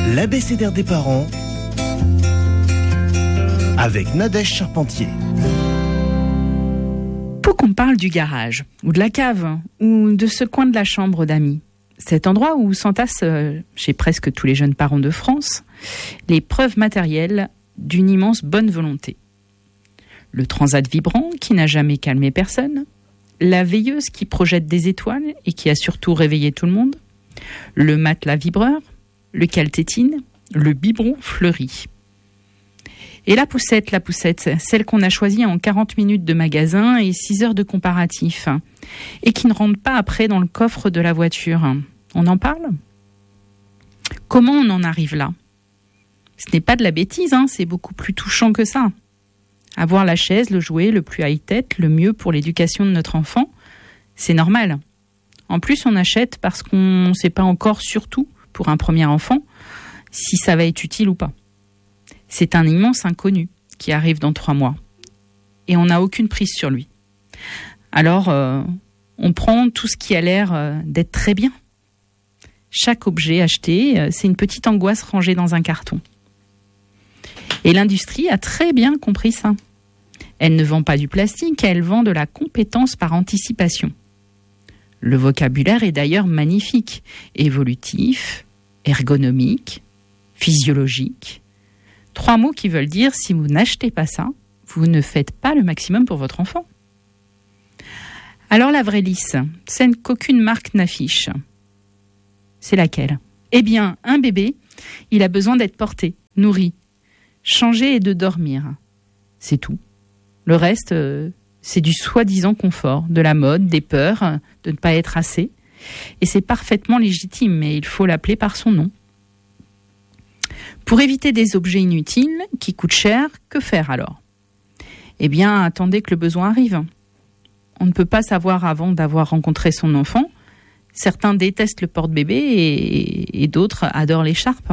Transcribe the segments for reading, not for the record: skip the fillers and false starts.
L'abécédaire des parents avec Nadège Charpentier. Pour qu'on parle du garage, ou de la cave, ou de ce coin de la chambre d'amis, cet endroit où s'entassent, chez presque tous les jeunes parents de France, les preuves matérielles d'une immense bonne volonté. Le transat vibrant qui n'a jamais calmé personne, la veilleuse qui projette des étoiles et qui a surtout réveillé tout le monde, le matelas vibreur, le caltétine, le biberon fleuri. Et la poussette, celle qu'on a choisie en 40 minutes de magasin et 6 heures de comparatif, et qui ne rentre pas après dans le coffre de la voiture. On en parle ? Comment on en arrive là ? Ce n'est pas de la bêtise, c'est beaucoup plus touchant que ça. Avoir la chaise, le jouet, le plus high-tech, le mieux pour l'éducation de notre enfant, c'est normal. En plus, on achète parce qu'on ne sait pas encore, surtout pour un premier enfant, si ça va être utile ou pas. C'est un immense inconnu qui arrive dans 3 mois. Et on n'a aucune prise sur lui. Alors, on prend tout ce qui a l'air d'être très bien. Chaque objet acheté, c'est une petite angoisse rangée dans un carton. Et l'industrie a très bien compris ça. Elle ne vend pas du plastique, elle vend de la compétence par anticipation. Le vocabulaire est d'ailleurs magnifique, évolutif, ergonomique, physiologique. 3 mots qui veulent dire, si vous n'achetez pas ça, vous ne faites pas le maximum pour votre enfant. Alors la vraie lisse, celle qu'aucune marque n'affiche, c'est laquelle ? Eh bien, un bébé, il a besoin d'être porté, nourri, changé et de dormir. C'est tout. Le reste, c'est du soi-disant confort, de la mode, des peurs de ne pas être assez. Et c'est parfaitement légitime, mais il faut l'appeler par son nom. Pour éviter des objets inutiles qui coûtent cher, que faire alors ? Eh bien, attendez que le besoin arrive. On ne peut pas savoir avant d'avoir rencontré son enfant. Certains détestent le porte-bébé et d'autres adorent l'écharpe.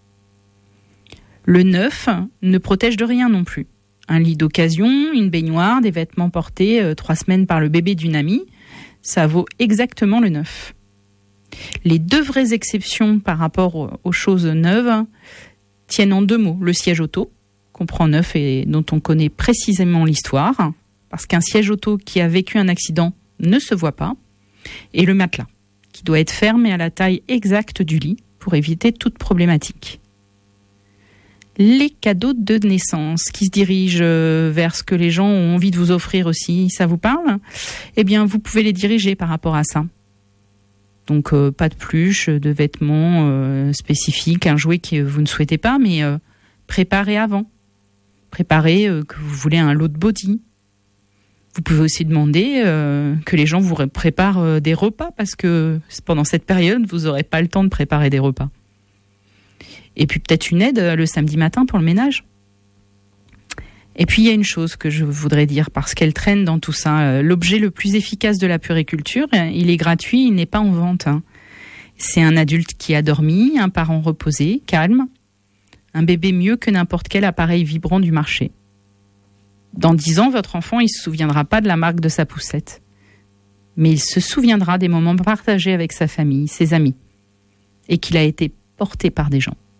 Le neuf ne protège de rien non plus. Un lit d'occasion, une baignoire, des vêtements portés 3 semaines par le bébé d'une amie, ça vaut exactement le neuf. Les 2 vraies exceptions par rapport aux choses neuves tiennent en 2 mots. Le siège auto, qu'on prend neuf et dont on connaît précisément l'histoire, parce qu'un siège auto qui a vécu un accident ne se voit pas, et le matelas, qui doit être ferme et à la taille exacte du lit pour éviter toute problématique. Les cadeaux de naissance qui se dirigent vers ce que les gens ont envie de vous offrir aussi, ça vous parle ? Eh bien, vous pouvez les diriger par rapport à ça. Donc, pas de pluche, de vêtements spécifiques, un jouet que vous ne souhaitez pas, mais préparez avant. Préparez que vous voulez un lot de body. Vous pouvez aussi demander que les gens vous préparent des repas, parce que pendant cette période, vous n'aurez pas le temps de préparer des repas. Et puis peut-être une aide le samedi matin pour le ménage. Et puis il y a une chose que je voudrais dire, parce qu'elle traîne dans tout ça. L'objet le plus efficace de la puériculture, il est gratuit, il n'est pas en vente. C'est un adulte qui a dormi, un parent reposé, calme. Un bébé mieux que n'importe quel appareil vibrant du marché. Dans 10 ans, votre enfant, il ne se souviendra pas de la marque de sa poussette. Mais il se souviendra des moments partagés avec sa famille, ses amis. Et qu'il a été porté par des gens.